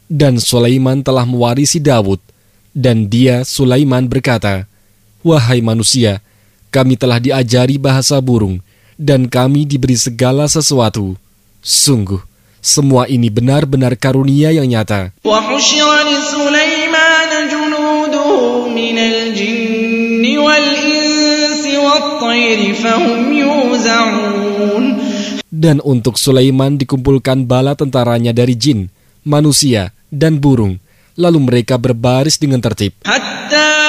Dan Sulaiman telah mewarisi Daud. Dan dia, Sulaiman, berkata, "Wahai manusia, kami telah diajari bahasa burung, dan kami diberi segala sesuatu. Sungguh, semua ini benar-benar karunia yang nyata." Dan untuk Sulaiman dikumpulkan bala tentaranya dari jin, manusia, dan burung, lalu mereka berbaris dengan tertib.